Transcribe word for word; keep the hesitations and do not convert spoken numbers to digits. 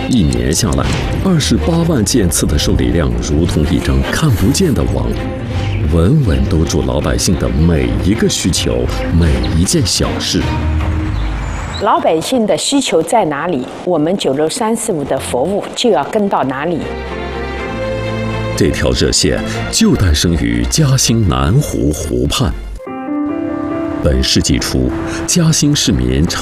一年下来，二十八万件次的受理量如同一张看不见的网，稳稳兜住老百姓的每一个需求，每一件小事。 老百姓的需求在哪里，我们九六三四五的服务就要跟到哪里。 这条热线就诞生于嘉兴南湖湖畔。本世纪初，嘉兴市民